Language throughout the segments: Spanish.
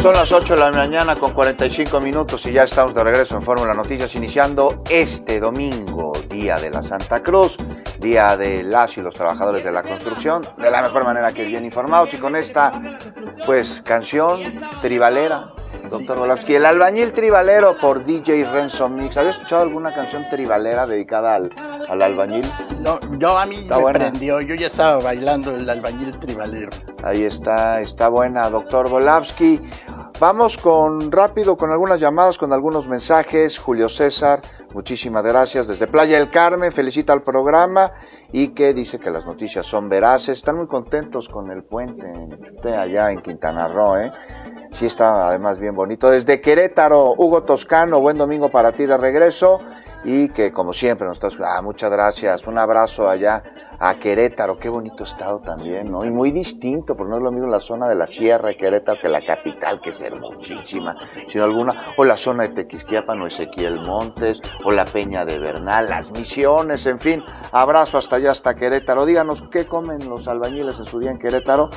Son las 8 de la mañana con 45 minutos y ya estamos de regreso en Fórmula Noticias, iniciando este domingo, Día de la Santa Cruz, Día de las y los trabajadores de la construcción, de la mejor manera que bien informados, y con esta, pues, canción tribalera, doctor Volavsky, El Albañil Tribalero por DJ Renzo Mix. ¿Había escuchado alguna canción tribalera dedicada al albañil? No, a mí me prendió, yo ya estaba bailando el Albañil Tribalero. Ahí está buena, doctor Volavsky. Vamos rápido con algunas llamadas, con algunos mensajes. Julio César, muchísimas gracias. Desde Playa del Carmen, felicita al programa y que dice que las noticias son veraces. Están muy contentos con el puente allá en Quintana Roo, Sí está además bien bonito. Desde Querétaro, Hugo Toscano, buen domingo para ti de regreso. Y que como siempre nos estás... muchas gracias. Un abrazo allá a Querétaro. Qué bonito estado también, ¿no? Y muy distinto, porque no es lo mismo la zona de la Sierra de Querétaro que la capital, que es hermosísima, sino alguna... O la zona de Tequisquiapan o Ezequiel Montes, o la Peña de Bernal, Las Misiones, en fin. Abrazo hasta allá, hasta Querétaro. Díganos, ¿qué comen los albañiles en su día en Querétaro?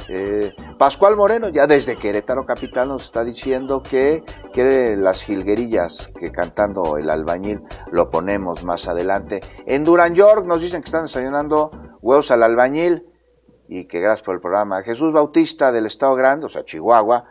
Pascual Moreno, ya desde Querétaro capital, nos está diciendo que quiere las jilguerillas, que cantando El Albañil lo ponemos más adelante. En Durán York nos dicen que están desayunando huevos al albañil y que gracias por el programa. Jesús Bautista del Estado Grande, o sea, Chihuahua,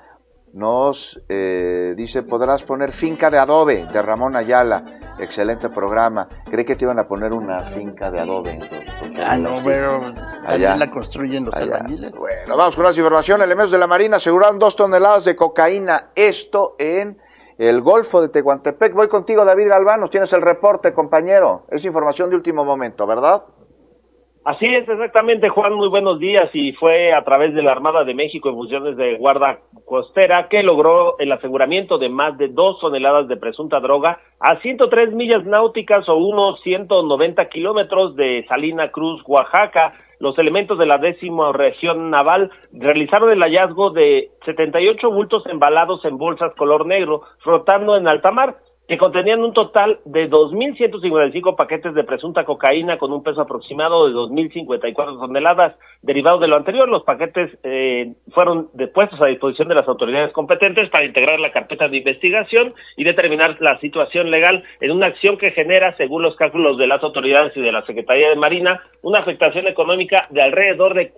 nos dice, podrás poner Finca de Adobe de Ramón Ayala. Excelente programa. Creí que te iban a poner una finca de adobe. No, pero allá la construyen los albañiles. Bueno, vamos con más información. Elementos de la Marina aseguraron 2 toneladas de cocaína. Esto en el Golfo de Tehuantepec. Voy contigo, David Galván. Nos tienes el reporte, compañero. Es información de último momento, ¿verdad? Así es, exactamente, Juan, muy buenos días, y fue a través de la Armada de México en funciones de guarda costera que logró el aseguramiento de más de 2 toneladas de presunta droga a 103 millas náuticas o unos 190 kilómetros de Salina Cruz, Oaxaca. Los elementos de la 10ª Región Naval realizaron el hallazgo de 78 bultos embalados en bolsas color negro, flotando en alta mar, que contenían un total de 2.155 paquetes de presunta cocaína con un peso aproximado de 2.054 toneladas. Derivado de lo anterior, los paquetes fueron puestos a disposición de las autoridades competentes para integrar la carpeta de investigación y determinar la situación legal en una acción que genera, según los cálculos de las autoridades y de la Secretaría de Marina, una afectación económica de alrededor de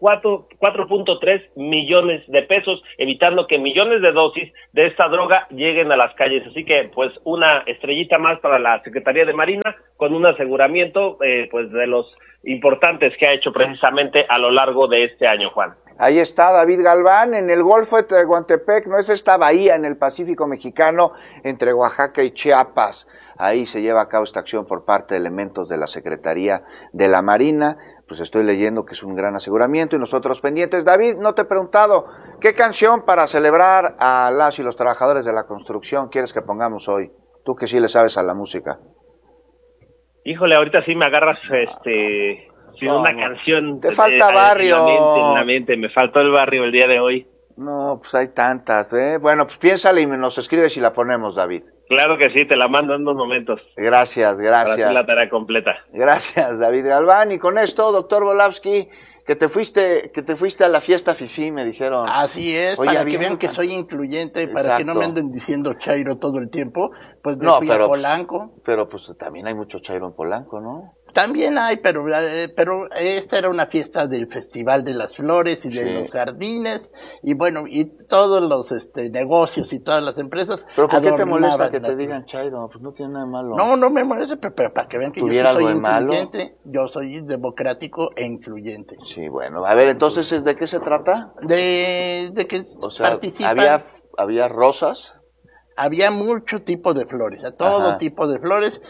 4.3 millones de pesos, evitando que millones de dosis de esta droga lleguen a las calles. Así que, pues, una estrellita más para la Secretaría de Marina, con un aseguramiento pues de los importantes que ha hecho precisamente a lo largo de este año, Juan. Ahí está David Galván, en el Golfo de Tehuantepec, no es esta bahía en el Pacífico mexicano entre Oaxaca y Chiapas. Ahí se lleva a cabo esta acción por parte de elementos de la Secretaría de la Marina. Pues estoy leyendo que es un gran aseguramiento y nosotros pendientes. David, no te he preguntado, ¿qué canción para celebrar a las y los trabajadores de la construcción quieres que pongamos hoy? Tú que sí le sabes a la música. Híjole, ahorita sí me agarras sin una canción. Te falta barrio. En la mente, me faltó el barrio el día de hoy. No, pues hay tantas, Bueno, pues piénsale y nos escribes y la ponemos, David. Claro que sí, te la mando en unos momentos. Gracias. Para hacer la tarea completa. Gracias, David Galván. Y con esto, doctor Volavsky, que te fuiste a la fiesta fifí, me dijeron. Así es, oye, para que vean que soy incluyente, para que no me anden diciendo chairo todo el tiempo, pues me fui a Polanco. Pero pues también hay mucho chairo en Polanco, ¿no? También hay, pero esta era una fiesta del Festival de las Flores y de los Jardines, y bueno, y todos los negocios y todas las empresas. ¿Pero por qué te molesta que te digan chairo? Pues no tiene nada de malo. No me molesta, pero para que vean que yo sí soy incluyente, yo soy democrático e incluyente. Sí, bueno, a ver, entonces, ¿de qué se trata? De que participan. ¿Había rosas? Había mucho tipo de flores, todo tipo de flores,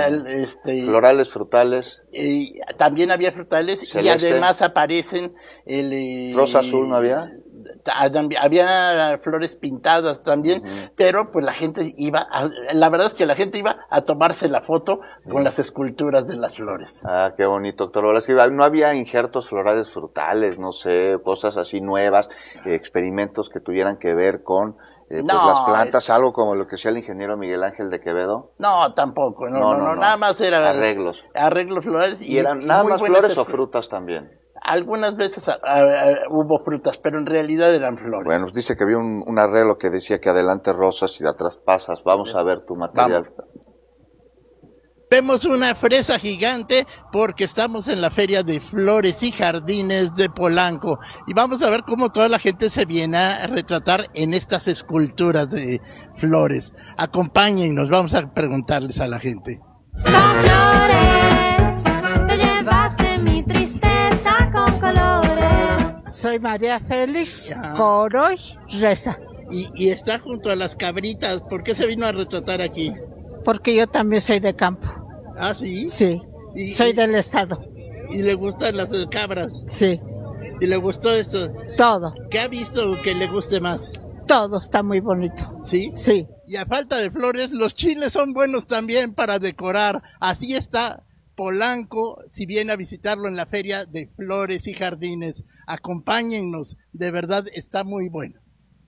florales, frutales. También había frutales. Celeste. Y además aparecen rosa azul, ¿no había? Había flores pintadas también, pero pues la gente la verdad es que la gente iba a tomarse la foto con las esculturas de las flores. Ah, qué bonito, doctor Volavsky. No había injertos florales frutales, no sé, cosas así nuevas, experimentos que tuvieran que ver con pues las plantas, algo como lo que hacía el ingeniero Miguel Ángel de Quevedo. No, tampoco, no, nada más era arreglos florales. ¿Y eran nada más flores o frutas también? Algunas veces hubo frutas, pero en realidad eran flores. Bueno, dice que vio un arreglo que decía que adelante rosas y de atrás pasas. Vamos a ver tu material. Vamos. Vemos una fresa gigante porque estamos en la Feria de Flores y Jardines de Polanco y vamos a ver cómo toda la gente se viene a retratar en estas esculturas de flores. Acompáñennos, vamos a preguntarles a la gente. Con flores, te llevaste mi tristeza con colores. Soy María Félix Coroy Reza. Y está junto a las cabritas. ¿Por qué se vino a retratar aquí? Porque yo también soy de campo. ¿Ah, sí? Sí, soy del estado. ¿Y le gustan las cabras? Sí. ¿Y le gustó esto? Todo. ¿Qué ha visto que le guste más? Todo está muy bonito. ¿Sí? Sí. Y a falta de flores, los chiles son buenos también para decorar. Así está Polanco, si viene a visitarlo en la Feria de Flores y Jardines. Acompáñennos, de verdad está muy bueno.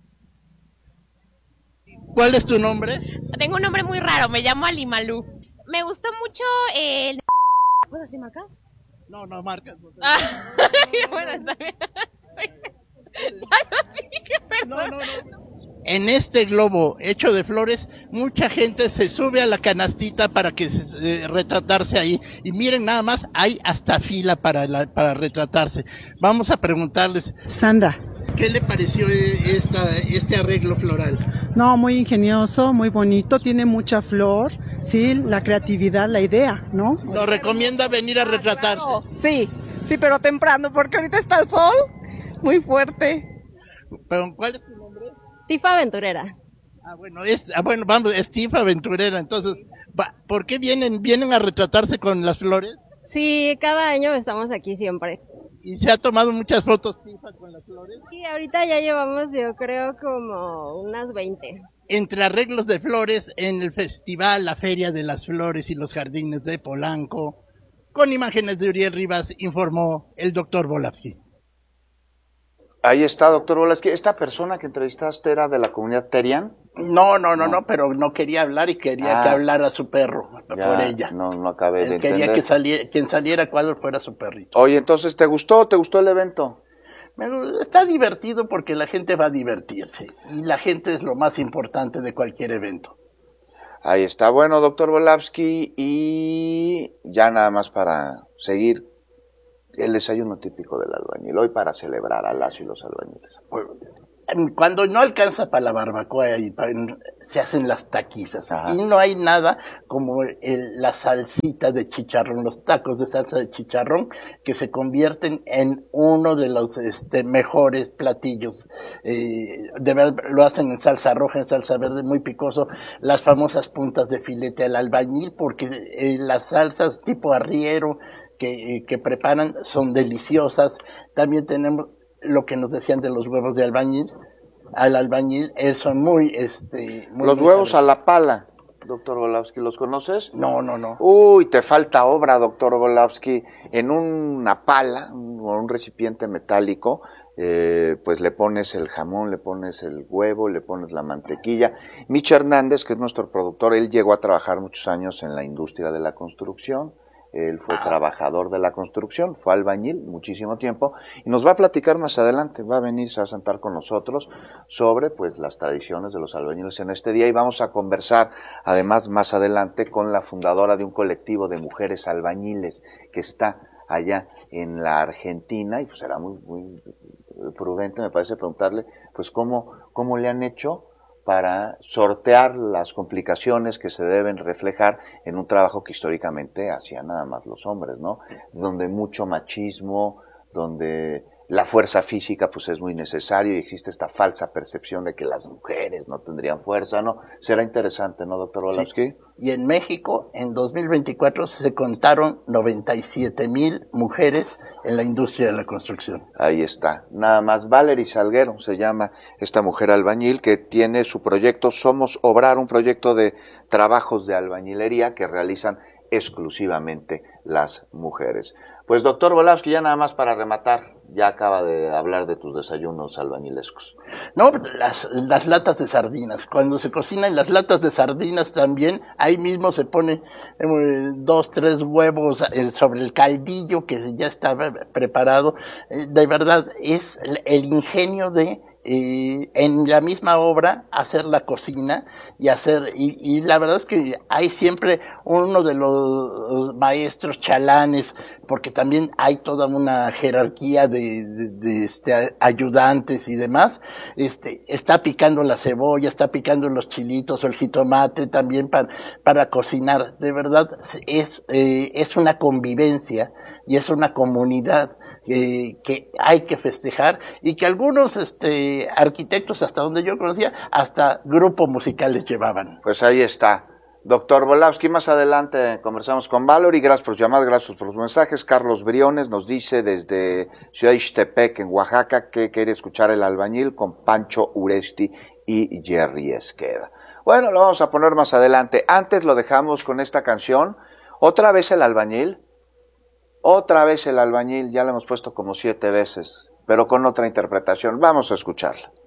¿Cuál es tu nombre? Tengo un nombre muy raro, me llamo Alimalú. Me gustó mucho el... ¿Puedo decir marcas? No, marcas. Bueno, está bien. No. En este globo hecho de flores, mucha gente se sube a la canastita para que retratarse ahí. Y miren nada más, hay hasta fila para retratarse. Vamos a preguntarles. Sandra. ¿Qué le pareció este arreglo floral? No, muy ingenioso, muy bonito, tiene mucha flor, sí, la creatividad, la idea, ¿no? ¿Nos recomienda venir a retratarse? Claro. Sí, pero temprano, porque ahorita está el sol muy fuerte. ¿Pero cuál es tu nombre? Tifa Aventurera. Vamos, es Tifa Aventurera. Entonces, ¿por qué vienen a retratarse con las flores? Sí, cada año estamos aquí siempre. ¿Y se ha tomado muchas fotos, Tifa, con las flores? Y ahorita ya llevamos, yo creo, como unas 20. Entre arreglos de flores en el festival, la Feria de las Flores y los Jardines de Polanco, con imágenes de Uriel Rivas, informó el doctor Volavsky. Ahí está, doctor Volavsky. ¿Esta persona que entrevistaste era de la comunidad Terian? No, pero no quería hablar y quería que hablara su perro por ella. No acabé de entender. Quería que quien saliera a cuadro fuera su perrito. Oye, entonces, ¿te gustó el evento? Está divertido porque la gente va a divertirse y la gente es lo más importante de cualquier evento. Ahí está. Bueno, doctor Volavsky, y ya nada más para seguir, el desayuno típico del albañil, hoy para celebrar a las y los albañiles. Cuando no alcanza para la barbacoa se hacen las taquizas. Ajá. Y no hay nada como la salsita de chicharrón, los tacos de salsa de chicharrón que se convierten en uno de los mejores platillos. De verdad lo hacen en salsa roja, en salsa verde, muy picoso. Las famosas puntas de filete al albañil, porque las salsas tipo arriero que preparan son deliciosas. También tenemos lo que nos decían de los huevos de albañil. Al albañil, son muy los huevos a la pala, doctor Volavsky, ¿los conoces? No. Uy, te falta obra, doctor Volavsky. En una pala, un recipiente metálico, pues le pones el jamón, le pones el huevo, le pones la mantequilla. Micha Hernández, que es nuestro productor, él llegó a trabajar muchos años en la industria de la construcción. Él fue trabajador de la construcción, fue albañil muchísimo tiempo, y nos va a platicar más adelante, va a venir, se va a sentar con nosotros sobre pues las tradiciones de los albañiles en este día, y vamos a conversar además más adelante con la fundadora de un colectivo de mujeres albañiles que está allá en la Argentina, y pues será muy prudente, me parece, preguntarle pues cómo le han hecho para sortear las complicaciones que se deben reflejar en un trabajo que históricamente hacían nada más los hombres, ¿no? Donde mucho machismo, donde la fuerza física pues es muy necesario y existe esta falsa percepción de que las mujeres no tendrían fuerza, ¿no? Será interesante, ¿no, doctor Volavsky? Sí. Y en México, en 2024, se contaron 97,000 mujeres en la industria de la construcción. Ahí está. Nada más, Valerie Salguero se llama esta mujer albañil que tiene su proyecto Somos Obrar, un proyecto de trabajos de albañilería que realizan exclusivamente las mujeres. Pues doctor Volapsky, ya nada más para rematar, ya acaba de hablar de tus desayunos albañilescos. No, las latas de sardinas. Cuando se cocinan las latas de sardinas también, ahí mismo se pone 2, 3 huevos sobre el caldillo que ya está preparado. De verdad, es el ingenio de en la misma obra hacer la cocina y la verdad es que hay siempre uno de los maestros chalanes, porque también hay toda una jerarquía de ayudantes y demás. Está picando la cebolla, está picando los chilitos o el jitomate también para cocinar. De verdad es una convivencia y es una comunidad que hay que festejar, y que algunos arquitectos, hasta donde yo conocía, hasta grupos musicales llevaban. Pues ahí está. Doctor Volapsky, más adelante conversamos con Valerie. Gracias por llamar, gracias por los mensajes. Carlos Briones nos dice desde Ciudad Ixtepec, en Oaxaca, que quiere escuchar El Albañil con Pancho Uresti y Jerry Esqueda. Bueno, lo vamos a poner más adelante. Antes lo dejamos con esta canción. Otra vez El Albañil. Otra vez El Albañil, ya la hemos puesto como 7 veces, pero con otra interpretación. Vamos a escucharla.